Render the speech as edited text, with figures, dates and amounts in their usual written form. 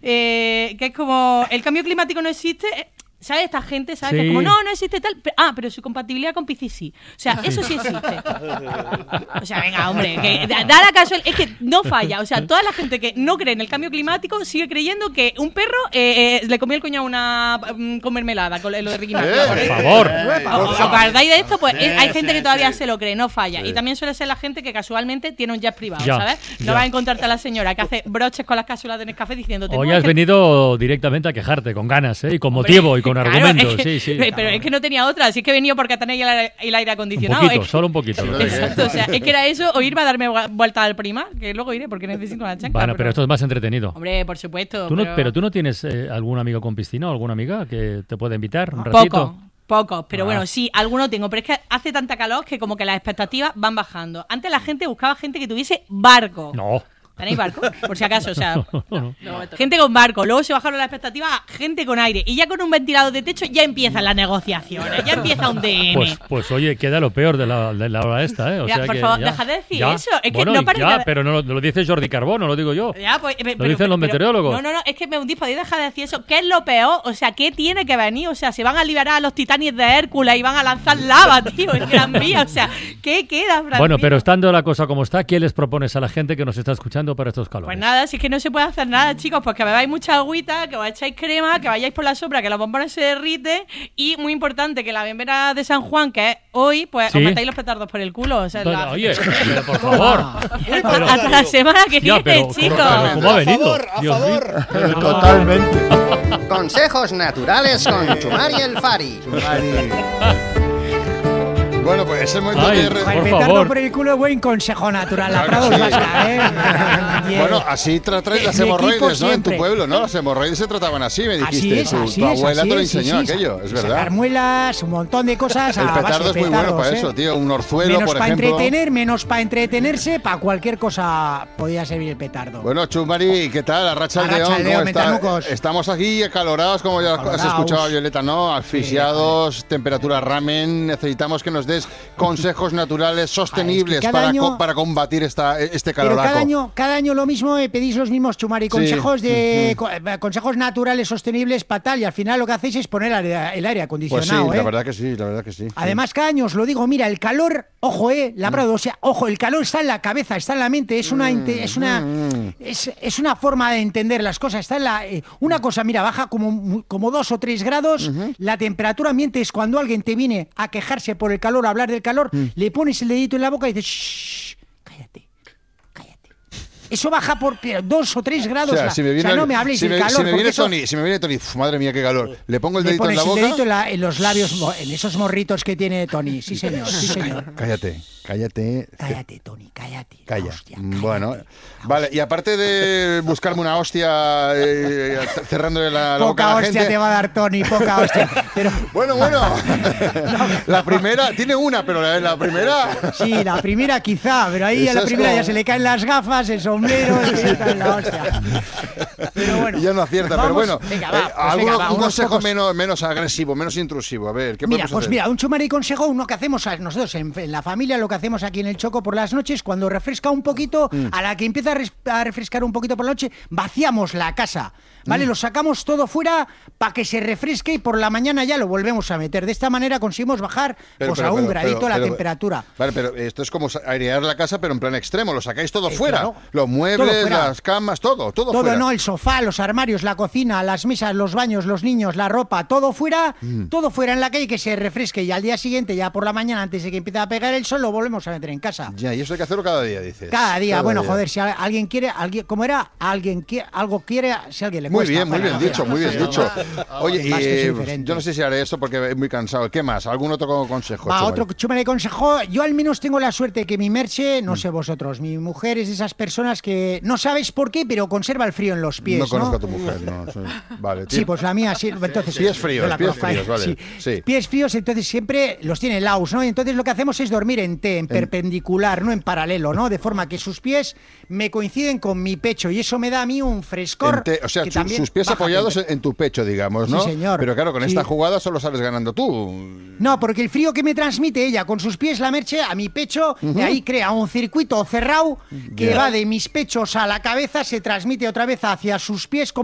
que es como el cambio climático no existe. ¿Sabes? Esta gente, ¿sabes? Sí. Que es como, no existe tal. Pero su compatibilidad con Piscis sí. O sea, eso sí existe. O sea, venga, hombre, que da la casualidad. Es que no falla. O sea, toda la gente que no cree en el cambio climático sigue creyendo que un perro le comió el coño a una con mermelada, con lo de Ricky Martin. Por favor. ¿Os acordáis de esto? Pues hay gente que todavía se lo cree, no falla. Sí. Y también suele ser la gente que casualmente tiene un jet privado, Ya, ¿sabes? No ya. vas a encontrarte a la señora que hace broches con las cápsulas de Nescafé diciéndote... Hoy "No, has es que venido directamente a quejarte, con ganas, ¿eh? Y con Hombre, motivo y con claro, argumentos. es que- Sí. Pero es que no tenía otra, así que he venido porque tenéis el aire Un acondicionado. poquito, es que- solo un poquito. Exacto, o sea, es que era eso o irme a darme vuelta al prima, que luego iré porque necesito una chancla. Bueno, pero esto es más entretenido. Hombre, por supuesto. Pero tú no tienes algún amigo con piscina o alguna amiga que te pueda invitar un ratito. Pocos, pero Ah. bueno, sí, alguno tengo, pero es que hace tanta calor que como que las expectativas van bajando. Antes la gente buscaba gente que tuviese barco. No. ¿Tenéis barco? Por si acaso, o sea, No. gente con barco, luego se bajaron las expectativas a gente con aire y ya con un ventilador de techo ya empiezan las negociaciones, ya empieza un DM. Pues oye, queda lo peor de la hora esta, ¿eh? O Ya, sea por que favor, ya- deja de decir ya. eso. Es que Bueno, no parece ya, que- pero no lo dice Jordi Carbó, no lo digo yo. Ya, pues, Lo dicen los meteorólogos. No, es que me hundís, podéis dejar de decir eso. ¿Qué es lo peor? O sea, ¿qué tiene que venir? O sea, se van a liberar a los titanes de Hércules y van a lanzar lava, tío, en Gran Vía. O sea, ¿qué queda, Francisco? Bueno, pero estando la cosa como está, ¿qué les propones a la gente que nos está escuchando para estos calores? Pues nada, si es que no se puede hacer nada, chicos, pues que bebáis mucha agüita, que os echáis crema, que vayáis por la sombra, que los bombones se derriten y, muy importante, que la bienvenida de San Juan, que es hoy, pues Sí. os metáis los petardos por el culo. O sea, Oye, pero por favor. hasta la semana que Ya, viene, pero chicos. ¿cómo ha venido? A Dios mío. favor. Totalmente. Consejos naturales con Chumar y el Fari. Bueno, pues es el momento Ay, de... por El petardo favor. por el culo, buen consejo natural. La Claro Prado que sí. vasca, ¿eh? Bueno, así tratáis las Mi equipo hemorroides, ¿no? En tu siempre. pueblo, ¿no? Las hemorroides se trataban así, me dijiste. Así Tu es, abuela te lo así es, enseñó sí, aquello, es sacar verdad. muelas, un montón de cosas. El a base petardo de es muy bueno petardos, para eso, tío. Un orzuelo, Menos por para ejemplo. entretener, menos para entretenerse, para cualquier cosa podía servir el petardo. Bueno, Chumari, ¿qué tal? Arracha el Arracha León, el León, ¿cómo está? mentanucos. Estamos aquí acalorados, como ya has Acaloraos. escuchado, Violeta, ¿no? Asfixiados, temperatura ramen. Necesitamos que nos des consejos naturales sostenibles cada para, año- para combatir este Pero caloraco. cada año lo mismo, pedís los mismos, Chumari, consejos consejos naturales sostenibles para tal, y al final lo que hacéis es poner el aire Pues sí, acondicionado. la verdad que sí, la verdad que sí. Además, cada año os lo digo, mira, el calor, ojo, Labrado, o sea, ojo, el calor está en la cabeza, está en la mente, es una forma de entender las cosas, está en una cosa, mira, baja como 2 o 3 grados, la temperatura ambiente es cuando alguien te viene a quejarse por el calor, a hablar del calor, le pones el dedito en la boca y dices, shh, cállate. Eso baja por 2 o 3 grados. O sea, si me viene, no me habléis si del me- calor. si me porque viene eso- Tony, madre mía, qué calor. Le pongo el le dedito en pones la el boca. dedito en los labios, en esos morritos que tiene Tony. Sí, señor, sí, señor. Cállate. Cállate, Tony, cállate. Calla. Hostia, cállate. Bueno, vale, y aparte de buscarme una hostia cerrándole la boca Poca a la hostia gente. te va a dar Tony, poca hostia. Pero Bueno. La primera, tiene una, pero la primera. sí, la primera quizá, pero ahí a Esa la es primera como- ya se le caen las gafas, el sombrero, y se está en la hostia. Pero bueno. Ya no acierta, pero vamos, bueno. venga, va, un unos consejo pocos- menos agresivo, menos intrusivo. A ver, ¿qué Mira, podemos pues hacer? mira, un chumari consejo, uno que hacemos nosotros en la familia, lo que hacemos aquí en el Choco por las noches, cuando refresca un poquito, a la que empieza a refrescar un poquito por la noche, vaciamos la casa, ¿vale? Lo sacamos todo fuera para que se refresque y por la mañana ya lo volvemos a meter. De esta manera conseguimos bajar a un gradito la temperatura. Vale, pero esto es como airear la casa, pero en plan extremo. Lo sacáis todo fuera. claro. Los muebles, Todo fuera. las camas, todo Todo, fuera. no, el sofá, los armarios, la cocina, las mesas, los baños, los niños, la ropa, todo fuera en la calle, que se refresque, y al día siguiente, ya por la mañana, antes de que empiece a pegar el sol, lo volvemos a meter en casa. Ya, y eso hay que hacerlo cada día, dices. Cada día, bueno, día. joder, si alguien quiere, ¿cómo era? Algo quiere, si alguien le Muy cuesta. bien, muy bien Bueno, dicho, muy bien dicho. Oye, Más que es diferente. yo no sé si haré eso porque es muy cansado. ¿Qué más? ¿Algún otro consejo? Va, Chumari? otro chuma de consejo. Yo al menos tengo la suerte que mi Merche, no sé vosotros, mi mujer es de esas personas que no sabes por qué, pero conserva el frío en los pies, No ¿no? conozco a tu mujer, no. Vale, Sí, pues la mía sí. Entonces, Pies fríos, yo la pies conozco. fríos, vale, Sí. sí. Pies fríos, entonces siempre los tiene helados, ¿no? Y entonces lo que hacemos es dormir en T, en perpendicular, no en paralelo, ¿no? De forma que sus pies me coinciden con mi pecho y eso me da a mí un frescor. O sea, que también sus pies baja apoyados temperatura. en tu pecho, digamos, ¿no? Sí, señor. Pero claro, con Sí. esta jugada solo sales ganando tú. No, porque el frío que me transmite ella con sus pies, la Merche, a mi pecho, ahí crea un circuito cerrado que Ya. va de mis pechos a la cabeza, se transmite otra vez hacia sus pies.